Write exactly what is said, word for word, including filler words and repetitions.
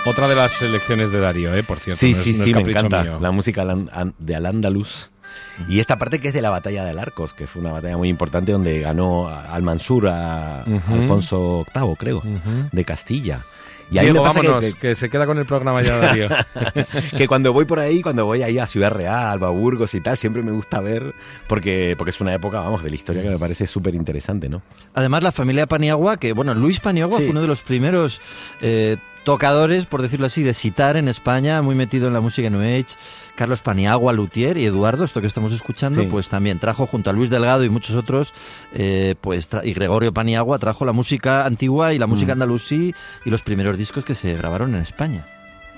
Otra de las selecciones de Darío, ¿eh? Por cierto. Sí, no es, sí, no sí, es me capricho encanta. mío. La música alan- de Al-Ándalus. Y esta parte que es de la batalla de Arcos, que fue una batalla muy importante donde ganó Al-Mansur a Uh-huh. Alfonso octavo, creo, Uh-huh. de Castilla. Y ahí Diego, me pasa que- vámonos, que, que se queda con el programa ya, Darío. que cuando voy por ahí, cuando voy ahí a Ciudad Real, a Burgos y tal, siempre me gusta ver, porque, porque es una época, vamos, de la historia que me parece súper interesante, ¿no? Además, la familia Paniagua, que bueno, Luis Paniagua Sí. fue uno de los primeros eh, tocadores, por decirlo así, de sitar en España, muy metido en la música New Age. Carlos Paniagua, luthier, y Eduardo, esto que estamos escuchando, Sí. pues también trajo junto a Luis Delgado y muchos otros, eh, pues tra- y Gregorio Paniagua trajo la música antigua y la música Mm. andalusí y los primeros discos que se grabaron en España.